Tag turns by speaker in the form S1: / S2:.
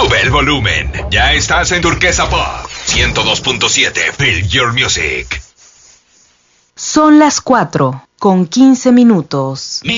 S1: Sube el volumen. Ya estás en Turquesa Pop 102.7. Feel your music.
S2: Son las 4:15.